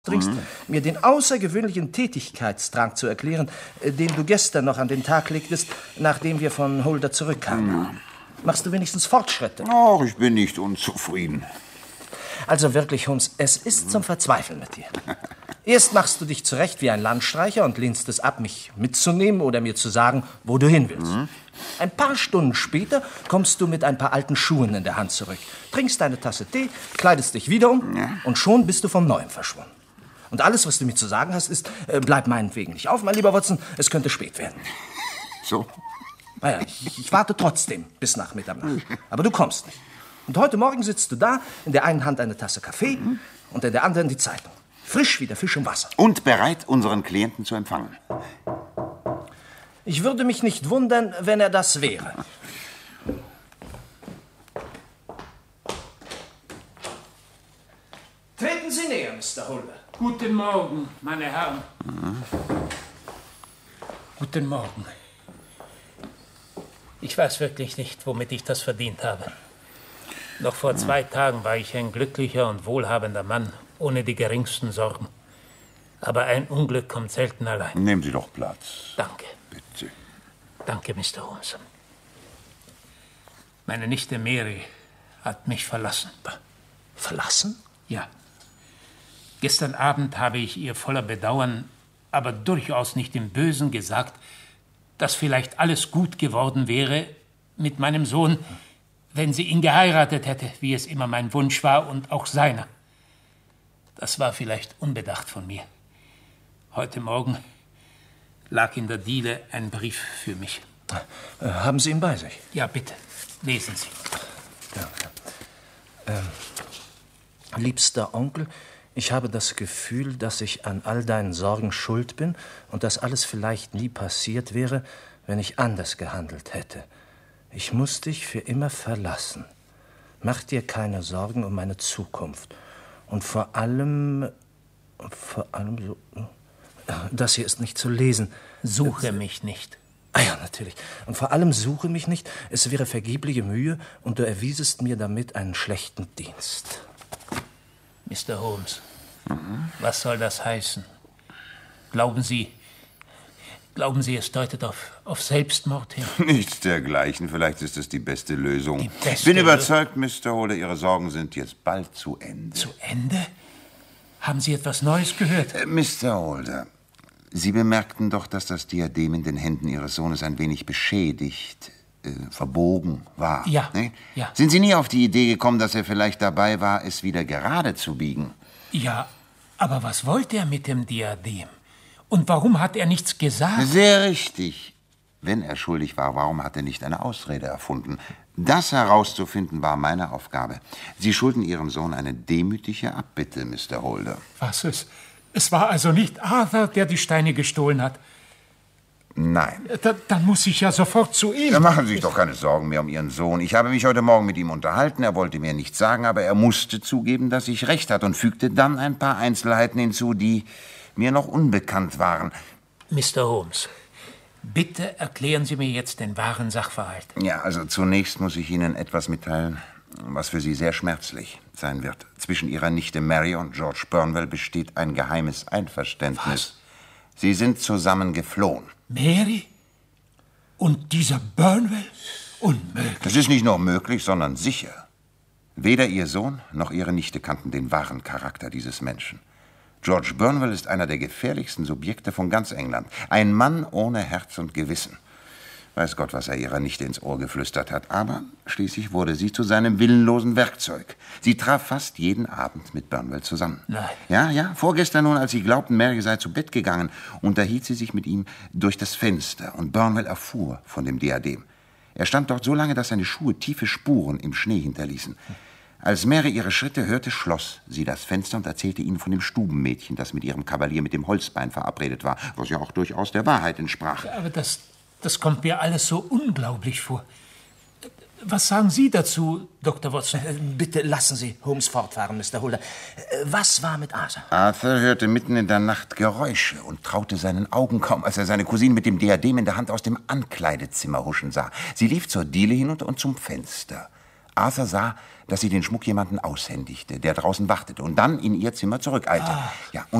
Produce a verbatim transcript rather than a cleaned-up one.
dringst, mhm. mir den außergewöhnlichen Tätigkeitsdrang zu erklären, den du gestern noch an den Tag legtest, nachdem wir von Holder zurückkamen. Mhm. Machst du wenigstens Fortschritte? Ach, ich bin nicht unzufrieden. Also wirklich, Holmes, es ist mhm. zum Verzweifeln mit dir. Erst machst du dich zurecht wie ein Landstreicher und lehnst es ab, mich mitzunehmen oder mir zu sagen, wo du hin willst. Mhm. Ein paar Stunden später kommst du mit ein paar alten Schuhen in der Hand zurück, trinkst eine Tasse Tee, kleidest dich wieder um ja. und schon bist du vom Neuem verschwunden. Und alles, was du mir zu sagen hast, ist, äh, bleib meinetwegen nicht auf, mein lieber Watson, es könnte spät werden. So? Naja, ich, ich warte trotzdem bis nach Mitternacht. Aber du kommst nicht. Und heute Morgen sitzt du da, in der einen Hand eine Tasse Kaffee mhm. und in der anderen die Zeitung. Frisch wie der Fisch im Wasser. Und bereit, unseren Klienten zu empfangen. Ich würde mich nicht wundern, wenn er das wäre. Treten Sie näher, Mister Holder. Guten Morgen, meine Herren. Mhm. Guten Morgen. Ich weiß wirklich nicht, womit ich das verdient habe. Noch vor zwei Tagen war ich ein glücklicher und wohlhabender Mann, ohne die geringsten Sorgen. Aber ein Unglück kommt selten allein. Nehmen Sie doch Platz. Danke. Bitte. Danke, Mister Holmes. Meine Nichte Mary hat mich verlassen. Verlassen? Ja. Gestern Abend habe ich ihr voller Bedauern, aber durchaus nicht im Bösen gesagt, dass vielleicht alles gut geworden wäre mit meinem Sohn, wenn sie ihn geheiratet hätte, wie es immer mein Wunsch war und auch seiner. Das war vielleicht unbedacht von mir. Heute Morgen lag in der Diele ein Brief für mich. Äh, haben Sie ihn bei sich? Ja, bitte. Lesen Sie. Danke. Ähm, liebster Onkel, ich habe das Gefühl, dass ich an all deinen Sorgen schuld bin und dass alles vielleicht nie passiert wäre, wenn ich anders gehandelt hätte. Ich muss dich für immer verlassen. Mach dir keine Sorgen um meine Zukunft. Und vor allem, vor allem so, das hier ist nicht zu lesen. Suche mich nicht. Ah ja, natürlich. Und vor allem suche mich nicht. Es wäre vergebliche Mühe und du erwiesest mir damit einen schlechten Dienst. Mister Holmes, mhm. was soll das heißen? Glauben Sie, glauben Sie, es deutet auf, auf Selbstmord hin? Nichts dergleichen. Vielleicht ist es die beste Lösung. Die beste ich bin überzeugt, Mister Holder, Ihre Sorgen sind jetzt bald zu Ende. Zu Ende? Haben Sie etwas Neues gehört? Äh, Mister Holder, Sie bemerkten doch, dass das Diadem in den Händen Ihres Sohnes ein wenig beschädigt, äh, verbogen war. Ja, ne? ja. Sind Sie nie auf die Idee gekommen, dass er vielleicht dabei war, es wieder gerade zu biegen? Ja, aber was wollte er mit dem Diadem? Und warum hat er nichts gesagt? Sehr richtig. Wenn er schuldig war, warum hat er nicht eine Ausrede erfunden? Das herauszufinden war meine Aufgabe. Sie schulden Ihrem Sohn eine demütige Abbitte, Mister Holder. Was ist? Es war also nicht Arthur, der die Steine gestohlen hat? Nein. Da, dann muss ich ja sofort zu ihm. Ja, machen Sie sich doch keine Sorgen mehr um Ihren Sohn. Ich habe mich heute Morgen mit ihm unterhalten. Er wollte mir nichts sagen, aber er musste zugeben, dass ich recht hatte und fügte dann ein paar Einzelheiten hinzu, die mir noch unbekannt waren. Mister Holmes, bitte erklären Sie mir jetzt den wahren Sachverhalt. Ja, also zunächst muss ich Ihnen etwas mitteilen, was für Sie sehr schmerzlich sein wird. Zwischen Ihrer Nichte Mary und George Burnwell besteht ein geheimes Einverständnis. Was? Sie sind zusammen geflohen. Mary? Und dieser Burnwell? Unmöglich. Das ist nicht nur möglich, sondern sicher. Weder Ihr Sohn noch Ihre Nichte kannten den wahren Charakter dieses Menschen. George Burnwell ist einer der gefährlichsten Subjekte von ganz England. Ein Mann ohne Herz und Gewissen. Weiß Gott, was er Ihrer Nichte ins Ohr geflüstert hat. Aber schließlich wurde sie zu seinem willenlosen Werkzeug. Sie traf fast jeden Abend mit Burnwell zusammen. Nein. Ja, ja. Vorgestern nun, als sie glaubten, Mary sei zu Bett gegangen, unterhielt sie sich mit ihm durch das Fenster. Und Burnwell erfuhr von dem Diadem. Er stand dort so lange, dass seine Schuhe tiefe Spuren im Schnee hinterließen. Als Mary ihre Schritte hörte, schloss sie das Fenster und erzählte ihnen von dem Stubenmädchen, das mit ihrem Kavalier mit dem Holzbein verabredet war, was ja auch durchaus der Wahrheit entsprach. Aber das, das kommt mir alles so unglaublich vor. Was sagen Sie dazu, Doktor Watson? Äh, bitte lassen Sie Holmes fortfahren, Mister Holder. Äh, was war mit Arthur? Arthur hörte mitten in der Nacht Geräusche und traute seinen Augen kaum, als er seine Cousine mit dem Diadem in der Hand aus dem Ankleidezimmer huschen sah. Sie lief zur Diele hinunter und zum Fenster. Arthur sah, dass sie den Schmuck jemanden aushändigte, der draußen wartete und dann in ihr Zimmer zurückeilte. Ah. Ja, und